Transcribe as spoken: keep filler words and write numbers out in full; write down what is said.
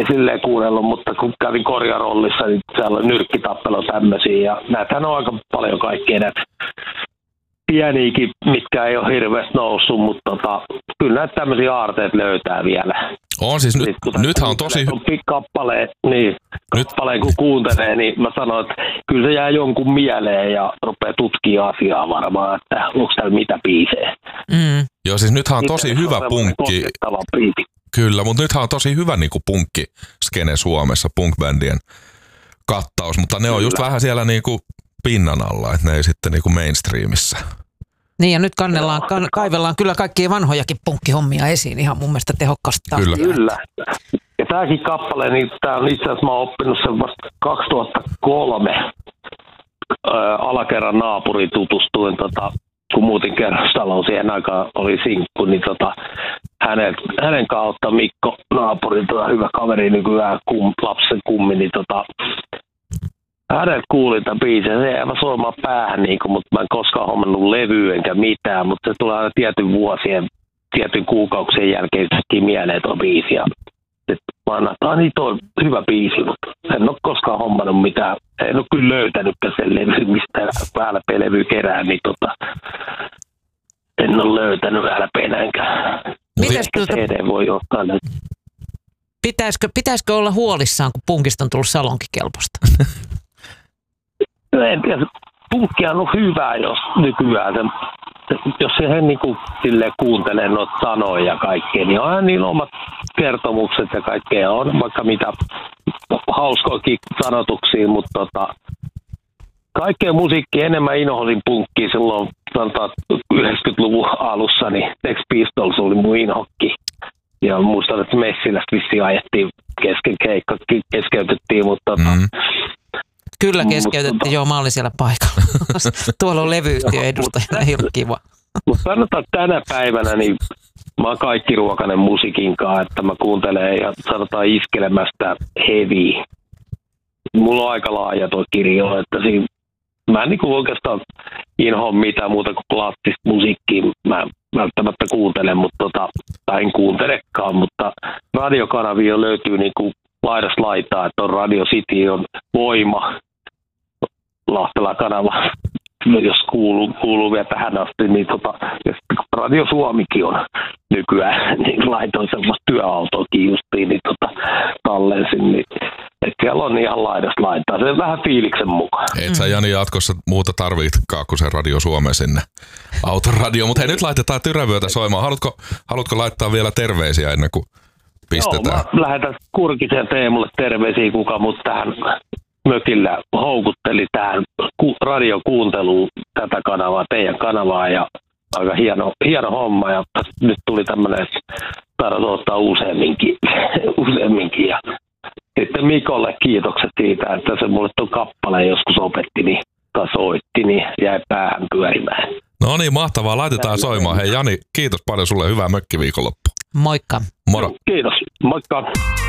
ei silleen kuunnellut, mutta kun kävin korjarollissa, niin siellä on nyrkkitappelu tämmöisiä. Ja näitähän on aika paljon kaikkea näitä pieniäkin, mitkä ei ole hirveästi noussut, mutta tota, kyllä näitä tämmöisiä aarteet löytää vielä. On siis, nyt, nythän on tosi... Kappaleen, niin, nyt kappaleen kun kuuntelee, niin mä sanoin, että kyllä se jää jonkun mieleen ja rupeaa tutkimaan asiaa varmaan, että onko täällä mitä biisejä. Mm. Joo, siis nythän on tosi hyvä punkki. Kyllä, mutta nythän on tosi hyvä niin kuin punkki-skene Suomessa, punkbändien kattaus, mutta ne on kyllä just vähän siellä niin kuin pinnan alla, että ne ei sitten niin kuin mainstreamissa. Niin ja nyt kannellaan, kan, kaivellaan kyllä kaikkia vanhojakin punkkihommia esiin ihan mun mielestä tehokkaasti. Kyllä. Kyllä. Ja tämäkin kappale, niin tämä on itse asiassa, mä oon oppinut sen vasta kaksituhattakolme ää, alakerran naapuriin tutustuin, tota, kun muutin kerrostaloon, siihen aikaan oli sinkku, niin tota, hänen, hänen kautta Mikko naapuri, tota, hyvä kaveri, nykyään kum, lapsen kummi, niin tota, hänet kuulin tämän biisin, se jäi soimaan päähän, niin kuin, mutta mä en koskaan hommannut levyä enkä mitään, mutta se tulee aina tietyn vuosien, tietyn kuukausien jälkeen yhtäkkiä mieleen tuo biisi. Ja mä annan, että niin tuo on hyvä biisi, mutta en ole koskaan hommannut mitään, en ole kyllä löytänytkään sen levy, mistä L P-levy kerää, niin tota, en ole löytänyt L P-näinkään. Tuota, C D voi ottaa nyt. Pitäisikö, pitäisikö olla huolissaan, kun punkista on tullut salonkikelpoista? En tiedä, punkki on hyvä, jos nykyään, se, jos se niin kuin kuuntelee noita sanoja ja kaikkea, niin on niin omat kertomukset ja kaikkea, on vaikka mitä hauskoakin sanotuksia, mutta tota, kaikkea musiikkia enemmän inhosin punkkiin silloin sanotaan yhdeksänkymmentäluvun alussa, niin Sex Pistols oli mun inhokki. Ja muistan, että Messilästä vissiin ajettiin kesken keikka, keskeytettiin, mutta tota, mm. Kyllä keskeytettiin, joo, mä olin siellä paikalla. Tuolla on levyyhtiön edustajana, ei ole kiva. Mutta sanotaan tänä päivänä, niin mä oon kaikki ruokainen musiikin kanssa, että mä kuuntelen ja sanotaan iskelemästä heavy. Mulla on aika laaja tuo kirjo, että siinä, mä en niinku oikeastaan inhoa mitään muuta kuin klassista musiikkia. Mä välttämättä kuuntelen, mutta tota, tai en kuuntelekaan, mutta radiokanavia löytyy niinku laidasta laitaa, että on Radio City, on Voima, Lahtela kanava, jos kuuluu, kuuluu vielä tähän asti, niin tota, ja Radio Suomikin on nykyään, niin laitoin semmoista työautoakin justiin, niin tota, tallensin, niin että siellä on ihan laidasta laittaa, se on vähän fiiliksen mukaan. Et sä Jani jatkossa muuta tarvitkaan kuin se Radio Suomen sinne autoradio, mutta hei nyt laitetaan Tyränvyötä soimaan, haluatko, haluatko laittaa vielä terveisiä ennen kuin pistetään? Joo, mä lähetän Kurkisen Teemulle terveisiä, kuka mut tähän mökillä houkutteli tähän radiokuunteluun tätä kanavaa, teidän kanavaa, ja aika hieno, hieno homma, ja nyt tuli tämmöinen, että tarvitsen ottaa useamminkin, useamminkin, ja sitten Mikolle kiitokset siitä, että se mulle tuon kappaleen joskus opetti, niin, tai soitti, niin jäi päähän pyörimään. No niin, mahtavaa, laitetaan soimaan. Hei Jani, kiitos paljon sulle, hyvää mökkiviikonloppua. Moikka. Moro. Kiitos, moikka.